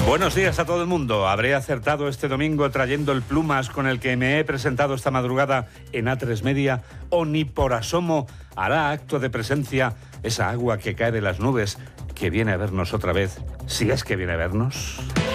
Buenos días a todo el mundo. ¿Habré acertado este domingo trayendo el plumas con el que me he presentado esta madrugada en A3 Media? ¿O ni por asomo hará acto de presencia esa agua que cae de las nubes que viene a vernos otra vez, si es que viene a vernos?